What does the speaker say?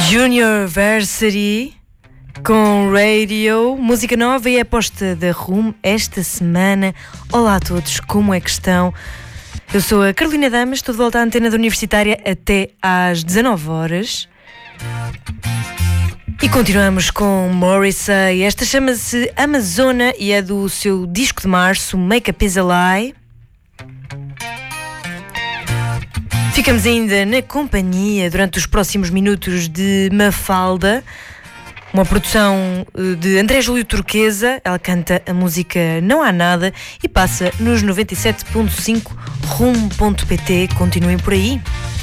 University com Radio, música nova e aposta da Rum esta semana. Olá a todos, como é que estão? Eu sou a Carolina Damas, estou de volta à antena da Universitária até às 19 horas. E continuamos com Morrissey. Esta chama-se Amazona e é do seu disco de março, Make Up Is a Lie. Ficamos ainda na companhia durante os próximos minutos de Mafalda, uma produção de André Júlio Turquesa. Ela canta a música Não Há Nada e passa nos 97.5 rum.pt. Continuem por aí.